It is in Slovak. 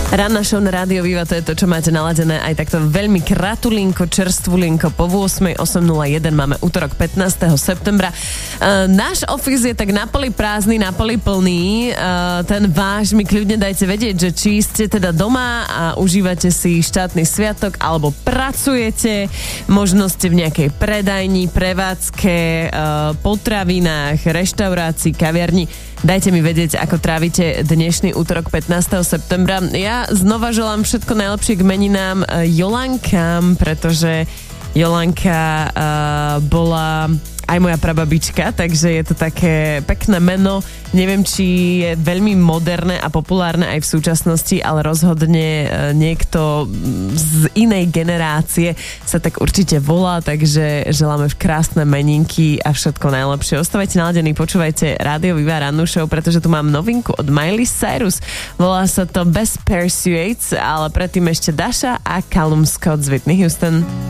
Ranná show na Rádio Viva, to je to, čo máte naladené aj takto veľmi kratulinko, čerstvulinko po 8:01 máme útorok 15. septembra. Náš office je tak napoli prázdny, napoli plný. Ten váš mi kľudne dajte vedieť, že či ste teda doma a užívate si štátny sviatok alebo pracujete, možno ste v nejakej predajni, prevádzke, potravinách, reštaurácii, kaviarni. Dajte mi vedieť, ako trávite dnešný útorok 15. septembra. Ja znova želám všetko najlepšie k meninám Jolankám, pretože Jolanka bola aj moja prababička, takže je to také pekné meno. Neviem, či je veľmi moderné a populárne aj v súčasnosti, ale rozhodne niekto z inej generácie sa tak určite volá, takže želáme krásne meninky a všetko najlepšie. Ostávajte naladení, počúvajte Rádio Viva rannú show, pretože tu mám novinku od Miley Cyrus. Volá sa to Best Pursuits, ale predtým ešte Dasha a Callum Scott z Whitney Houston.